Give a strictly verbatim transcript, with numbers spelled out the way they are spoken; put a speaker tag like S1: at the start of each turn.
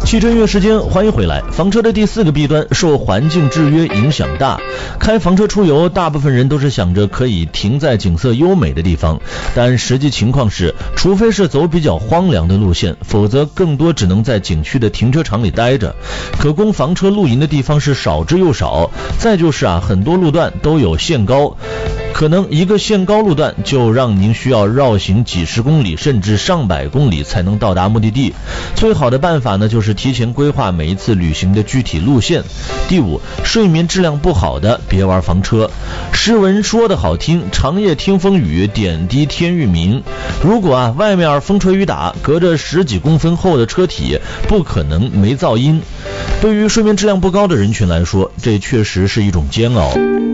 S1: 汽车音乐时间，欢迎回来。房车的第四个弊端，受环境制约影响大。开房车出游，大部分人都是想着可以停在景色优美的地方，但实际情况是，除非是走比较荒凉的路线，否则更多只能在景区的停车场里待着。可供房车露营的地方是少之又少，再就是啊，很多路段都有限高。可能一个限高路段就让您需要绕行几十公里甚至上百公里才能到达目的地。最好的办法呢，就是提前规划每一次旅行的具体路线。第五，睡眠质量不好的别玩房车。诗文说的好听，长夜听风雨，点滴天欲明。如果啊外面风吹雨打，隔着十几公分厚的车体，不可能没噪音。对于睡眠质量不高的人群来说，这确实是一种煎熬。